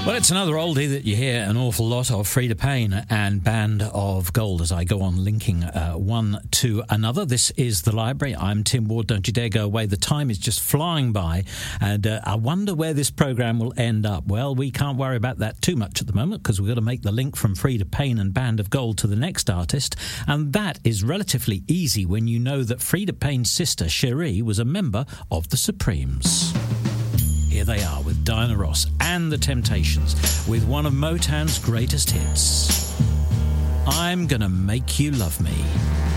Well, it's another oldie that you hear an awful lot of, Freda Payne and Band of Gold, as I go on linking one to another. This is The Library. I'm Tim Ward. Don't you dare go away. The time is just flying by, and I wonder where this programme will end up. Well, we can't worry about that too much at the moment, because we've got to make the link from Freda Payne and Band of Gold to the next artist, and that is relatively easy when you know that Freda Payne's sister, Cherie, was a member of the Supremes. Here they are with Diana Ross and the Temptations with one of Motown's greatest hits, I'm Gonna Make You Love Me.